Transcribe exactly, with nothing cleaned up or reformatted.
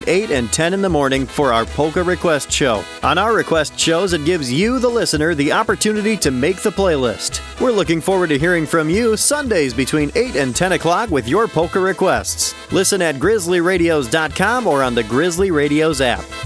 eight and ten in the morning for our Polka Request Show. On our request shows, it gives you, the listener, the opportunity to make the playlist. We're looking forward to hearing from you Sundays between eight and ten o'clock with your polka requests. Listen at grizzly radios dot com or on the Grizzly Radios app.